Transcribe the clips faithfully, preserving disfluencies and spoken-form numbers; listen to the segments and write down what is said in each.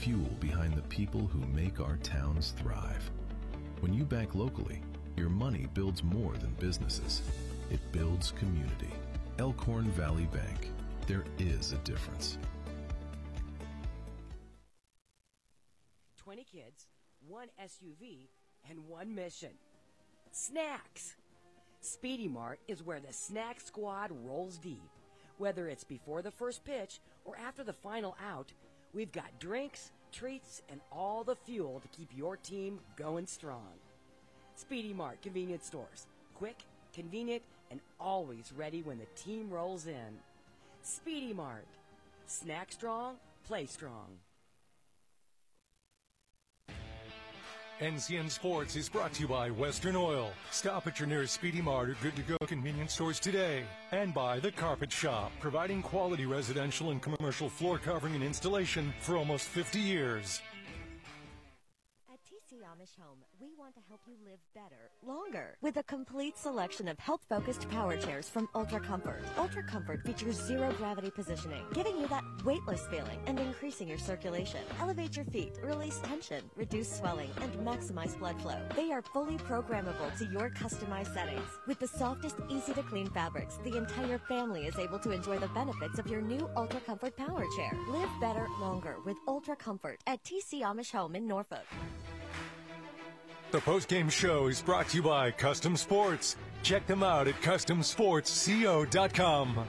fuel behind the people who make our towns thrive. When you bank locally, your money builds more than businesses. It builds community. Elkhorn Valley Bank. There is a difference. twenty kids, one S U V, and one mission. Snacks. Speedy Mart is where the snack squad rolls deep. Whether it's before the first pitch or after the final out, we've got drinks, treats, and all the fuel to keep your team going strong. Speedy Mart convenience stores. Quick, convenient, and always ready when the team rolls in. Speedy Mart. Snack strong, play strong. N C N Sports is brought to you by Western Oil. Stop at your nearest Speedy Mart or Good to Go convenience stores today. And by The Carpet Shop, providing quality residential and commercial floor covering and installation for almost fifty years. At T C Amish Home, we want to help you live better, longer, with a complete selection of health-focused power chairs from Ultra Comfort. Ultra Comfort features zero-gravity positioning, giving you that weightless feeling and increasing your circulation. Elevate your feet, release tension, reduce swelling, and maximize blood flow. They are fully programmable to your customized settings. With the softest, easy-to-clean fabrics, the entire family is able to enjoy the benefits of your new Ultra Comfort power chair. Live better, longer with Ultra Comfort at T C Amish Home in Norfolk. The postgame show is brought to you by Custom Sports. Check them out at custom sports co dot com.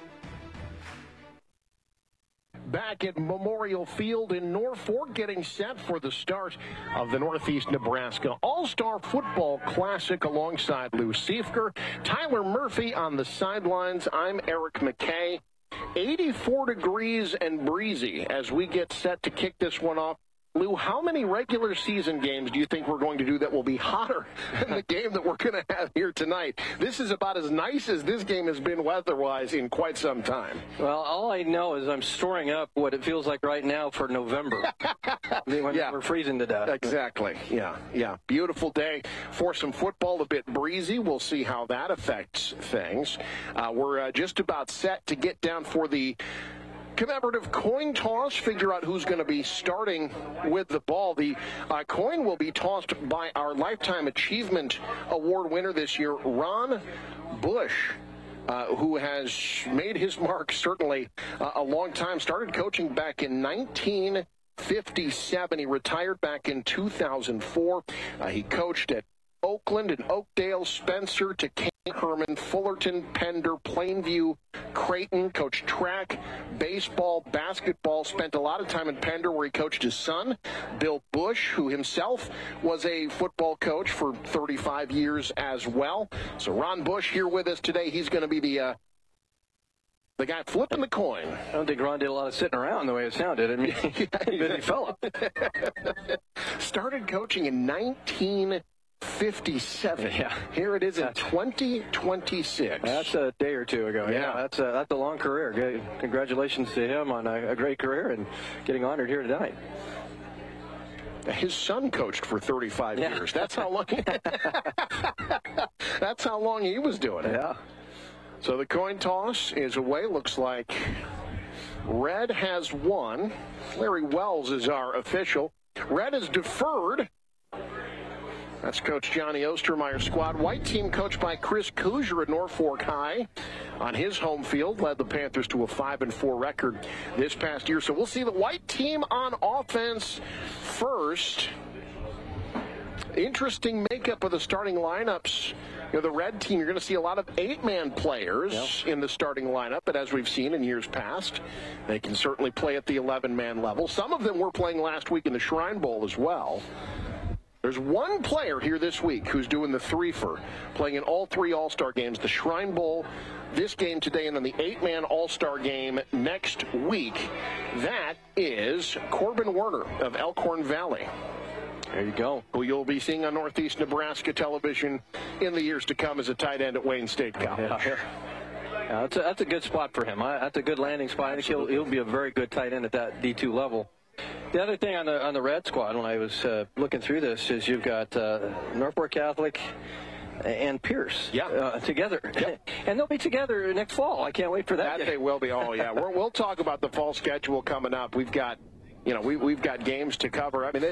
Back at Memorial Field in Norfolk, getting set for the start of the Northeast Nebraska All-Star Football Classic alongside Lou Siefker. Tyler Murphy on the sidelines. I'm Eric McKay. eighty-four degrees and breezy as we get set to kick this one off. Lou, how many regular season games do you think we're going to do that will be hotter than the game that we're going to have here tonight? This is about as nice as this game has been weather-wise in quite some time. Well, all I know is I'm storing up what it feels like right now for November. when yeah. We're freezing to death. Exactly. Yeah, yeah. Beautiful day for some football, a bit breezy. We'll see how that affects things. Uh, we're uh, just about set to get down for the commemorative coin toss, figure out who's going to be starting with the ball. The uh, coin will be tossed by our Lifetime Achievement Award winner this year, Ron Bush, uh, who has made his mark certainly uh, a long time. Started coaching back in nineteen fifty-seven. He retired back in two thousand four. Uh, he coached at Oakland and Oakdale, Spencer, to Herman, Fullerton, Pender, Plainview, Creighton, coached track, baseball, basketball, spent a lot of time in Pender where he coached his son, Bill Bush, who himself was a football coach for thirty-five years as well. So Ron Bush here with us today. He's going to be the uh, the guy flipping the coin. I don't think Ron did a lot of sitting around the way it sounded. I mean, he's a busy fella. Started coaching in nineteen fifty-seven. Yeah. Here it is in twenty twenty-six. That's a day or two ago. Yeah, yeah that's a that's a long career. Congratulations to him on a, a great career and getting honored here tonight. His son coached for thirty-five yeah. years. That's how long. That's how long he was doing it. Yeah. So the coin toss is away. Looks like Red has won. Larry Wells is our official. Red is deferred. That's Coach Johnny Ostermeyer's squad. White team coached by Chris Kuzier at Norfolk High on his home field led the Panthers to a five and four record this past year. So we'll see the white team on offense first. Interesting makeup of the starting lineups. You know, the red team, you're going to see a lot of eight-man players yep. in the starting lineup, but as we've seen in years past, they can certainly play at the eleven-man level. Some of them were playing last week in the Shrine Bowl as well. There's one player here this week who's doing the three-fer, playing in all three All-Star games, the Shrine Bowl, this game today, and then the eight-man All-Star game next week. That is Corbin Werner of Elkhorn Valley. There you go. Who you'll be seeing on Northeast Nebraska television in the years to come as a tight end at Wayne State College. Yeah. Yeah, that's, a, that's a good spot for him. I, that's a good landing spot. I think he'll, he'll be a very good tight end at that D two level. The other thing on the on the Red squad, when I was uh, looking through this, is you've got uh, Norfolk Catholic and Pierce yeah. uh, together. Yep. And they'll be together next fall. I can't wait for that. That they will be. Oh, yeah. We're, we'll talk about the fall schedule coming up. We've got you know, we, we've got games to cover. I mean,